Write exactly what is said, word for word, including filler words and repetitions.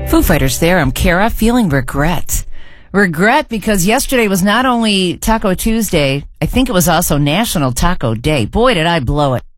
Foo Fighters there. I'm Kara, feeling regret. Regret because yesterday was not only Taco Tuesday, I think it was also National Taco Day. Boy, did I blow it.